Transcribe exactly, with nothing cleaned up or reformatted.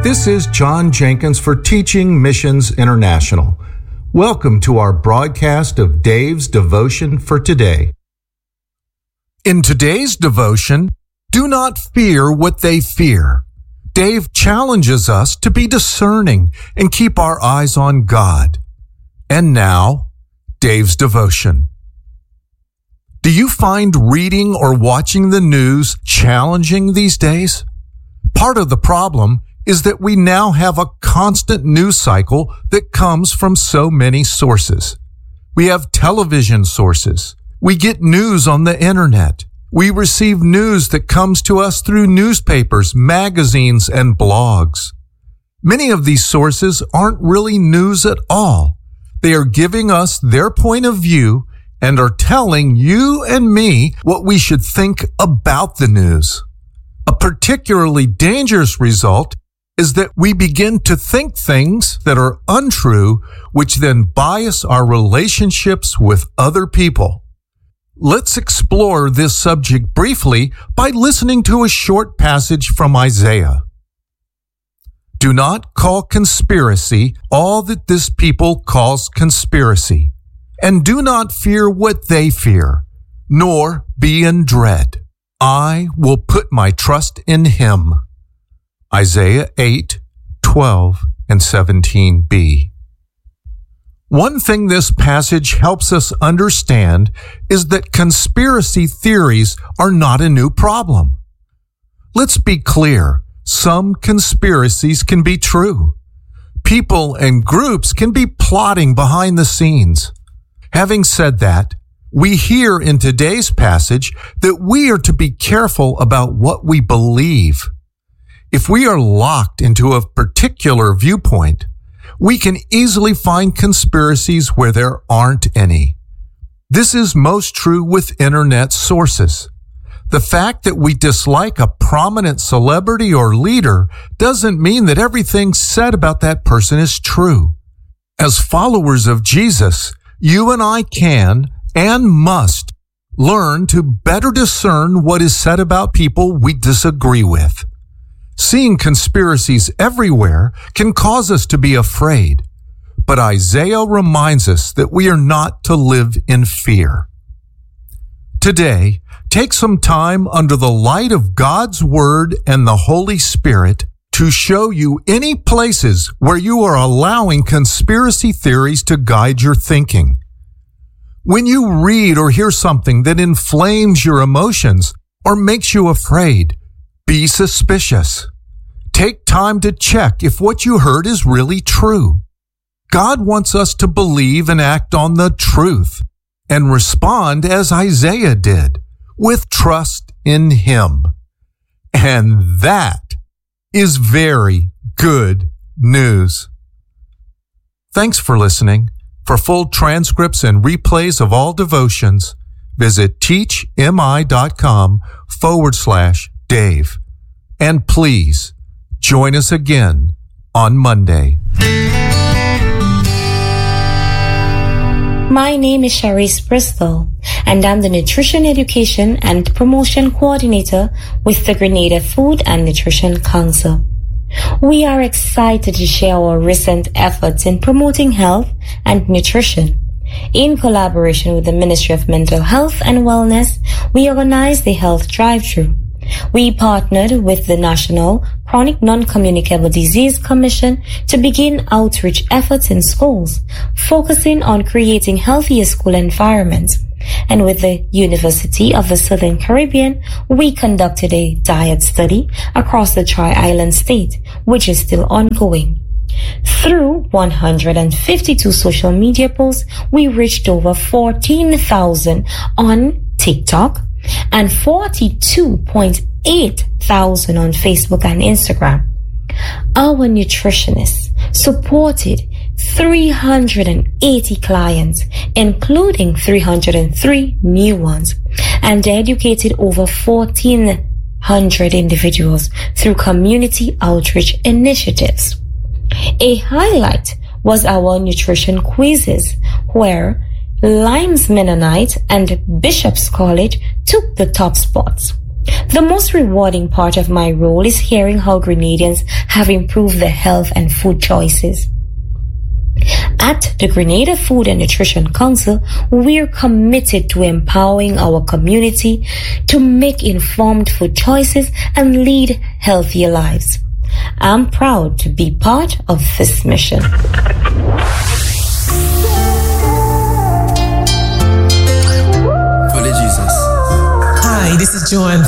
This is John Jenkins for Teaching Missions International. Welcome to our broadcast of Dave's Devotion for today. In today's devotion, do not fear what they fear. Dave challenges us to be discerning and keep our eyes on God. And now, Dave's devotion. Do you find reading or watching the news challenging these days? Part of the problem is that we now have a constant news cycle that comes from so many sources. We have television sources. We get news on the internet. We receive news that comes to us through newspapers, magazines, and blogs. Many of these sources aren't really news at all. They are giving us their point of view and are telling you and me what we should think about the news. A particularly dangerous result is that we begin to think things that are untrue, which then bias our relationships with other people. Let's explore this subject briefly by listening to a short passage from Isaiah. Do not call conspiracy all that this people calls conspiracy, and do not fear what they fear, nor be in dread. I will put my trust in him. Isaiah eight, twelve, and seventeen b. One thing this passage helps us understand is that conspiracy theories are not a new problem. Let's be clear, some conspiracies can be true. People and groups can be plotting behind the scenes. Having said that, we hear in today's passage that we are to be careful about what we believe. If we are locked into a particular viewpoint, we can easily find conspiracies where there aren't any. This is most true with internet sources. The fact that we dislike a prominent celebrity or leader doesn't mean that everything said about that person is true. As followers of Jesus, you and I can and must learn to better discern what is said about people we disagree with. Seeing conspiracies everywhere can cause us to be afraid, but Isaiah reminds us that we are not to live in fear. Today, take some time under the light of God's Word and the Holy Spirit to show you any places where you are allowing conspiracy theories to guide your thinking. When you read or hear something that inflames your emotions or makes you afraid, be suspicious. Take time to check if what you heard is really true. God wants us to believe and act on the truth and respond as Isaiah did, with trust in Him. And that is very good news. Thanks for listening. For full transcripts and replays of all devotions, visit teachmi.com forward slash Dave. And please join us again on Monday. My name is Sharice Bristol, and I'm the Nutrition Education and Promotion Coordinator with the Grenada Food and Nutrition Council. We are excited to share our recent efforts in promoting health and nutrition. In collaboration with the Ministry of Mental Health and Wellness, we organized the Health Drive-Thru. We partnered with the National Chronic Non-Communicable Disease Commission to begin outreach efforts in schools, focusing on creating healthier school environments. And with the University of the Southern Caribbean, we conducted a diet study across the Tri-Island state, which is still ongoing. Through one hundred fifty-two social media posts, we reached over fourteen thousand on TikTok and forty-two point eight thousand on Facebook and Instagram. Our nutritionists supported three hundred eighty clients, including three hundred three new ones, and educated over fourteen hundred individuals through community outreach initiatives. A highlight was our nutrition quizzes, where Limes Mennonite and Bishop's College took the top spots. The most rewarding part of my role is hearing how Grenadians have improved their health and food choices. At the Grenada Food and Nutrition Council, we're committed to empowering our community to make informed food choices and lead healthier lives. I'm proud to be part of this mission. Hi, this is Joanne